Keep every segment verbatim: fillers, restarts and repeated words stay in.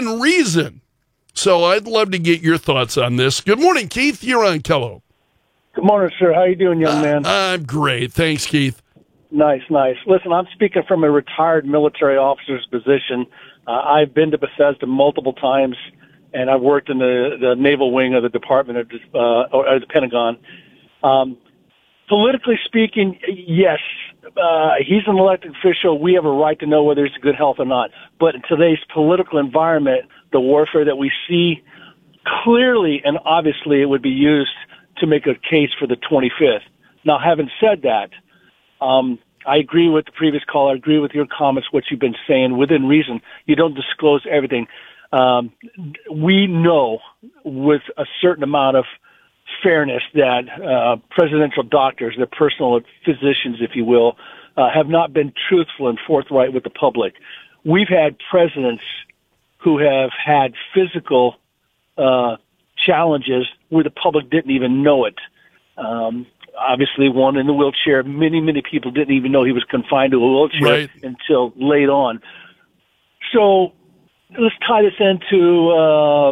within reason. So I'd love to get your thoughts on this. Good morning, Keith. You're on Kello. Good morning, sir. How you doing, young man? Uh, I'm great. Thanks, Keith. Nice, nice. Listen, I'm speaking from a retired military officer's position. Uh, I've been to Bethesda multiple times, and I've worked in the, the naval wing of the Department of uh, or the Pentagon. Um, politically speaking, yes, uh, he's an elected official. We have a right to know whether he's in good health or not. But in today's political environment, the warfare that we see, clearly and obviously it would be used to make a case for the twenty-fifth. Now, having said that, um, I agree with the previous caller. I agree with your comments, what you've been saying. Within reason, you don't disclose everything. Um, we know with a certain amount of fairness that uh, presidential doctors, their personal physicians, if you will, uh, have not been truthful and forthright with the public. We've had presidents who have had physical uh, challenges where the public didn't even know it. Um, obviously, one in the wheelchair. Many, many people didn't even know he was confined to a wheelchair Right. until late on. So let's tie this into uh,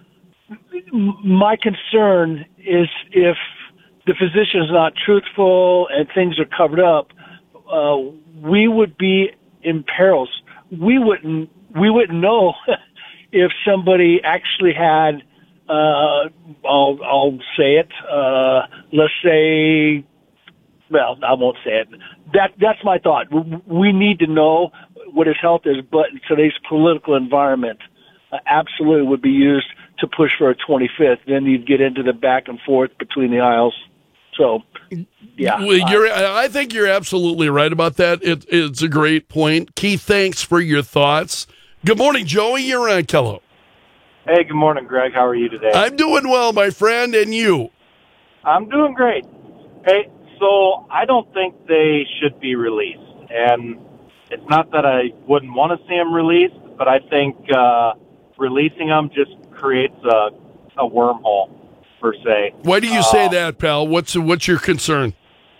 my concern is if the physician is not truthful and things are covered up, uh, we would be in perils. We wouldn't we wouldn't know if somebody actually had. Uh, I'll I'll say it. Uh, let's say. Well, I won't say it. That that's my thought. We need to know what his health is, but in today's political environment, uh, absolutely would be used to push for a twenty-fifth. Then you'd get into the back and forth between the aisles. So, yeah. Well, you're, I think you're absolutely right about that. It, it's a great point. Keith, thanks for your thoughts. Good morning, Joey. You're on Kello. Hey, good morning, Greg. How are you today? I'm doing well, my friend, and you? I'm doing great. Hey, so I don't think they should be released. And it's not that I wouldn't want to see them released, but I think uh, releasing them just creates a, a wormhole, per se. Why do you uh, say that, pal? What's what's your concern?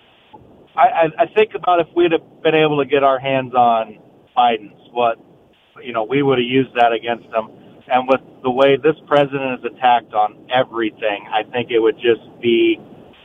I, I, I think about if we'd have been able to get our hands on Biden's, what, you know, we would have used that against them. And with the way this president is attacked on everything, I think it would just be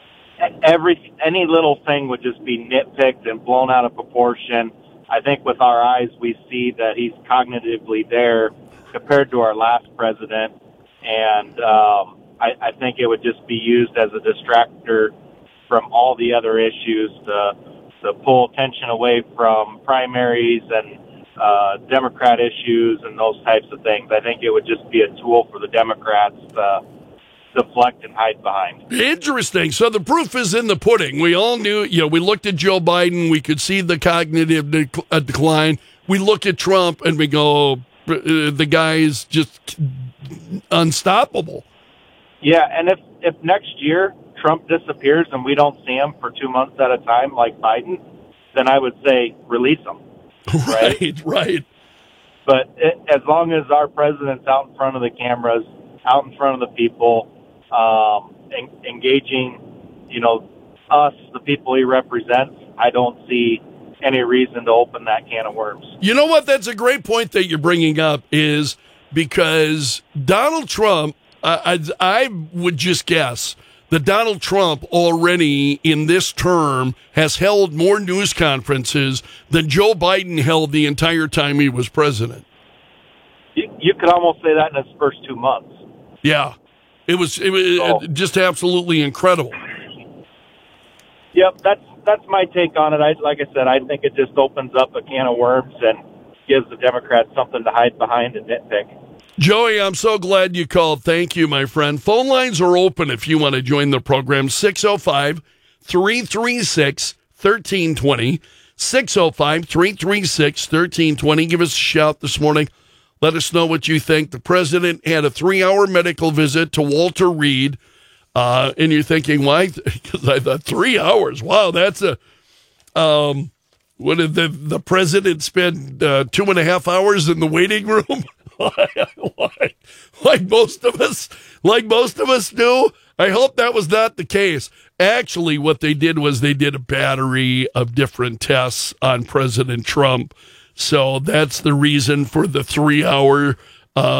every any little thing would just be nitpicked and blown out of proportion. I think with our eyes, we see that he's cognitively there compared to our last president. And um, I, I think it would just be used as a distractor from all the other issues to, to pull attention away from primaries and uh, Democrat issues and those types of things. I think it would just be a tool for the Democrats to deflect and hide behind. Interesting. So the proof is in the pudding. We all knew, you know, we looked at Joe Biden, we could see the cognitive dec- uh, decline. We look at Trump and we go, uh, the guy is just unstoppable. Yeah, and if, if next year Trump disappears and we don't see him for two months at a time like Biden, then I would say release him. Right, right. right. But it, as long as our president's out in front of the cameras, out in front of the people, um, en- engaging, you know, us, the people he represents, I don't see any reason to open that can of worms. You know what? That's a great point that you're bringing up is because Donald Trump, I, I, I would just guess that Donald Trump already in this term has held more news conferences than Joe Biden held the entire time he was president. You, you could almost say that in his first two months. Yeah, it was, it was oh. just absolutely incredible. Yep, that's that's my take on it. I, like I said, I think it just opens up a can of worms and gives the Democrats something to hide behind and nitpick. Joey, I'm so glad you called. Thank you, my friend. Phone lines are open if you want to join the program. six oh five, three three six, one three two zero. six oh five, three three six, one three two zero. Give us a shout this morning. Let us know what you think. The president had a three-hour medical visit to Walter Reed. Uh, and you're thinking, why? Because I thought three hours. Wow, that's a... Um, what did the, the president spend uh, two and a half hours in the waiting room? like, like most of us, like most of us do. I hope that was not the case. Actually, what they did was they did a battery of different tests on President Trump. So that's the reason for the three-hour uh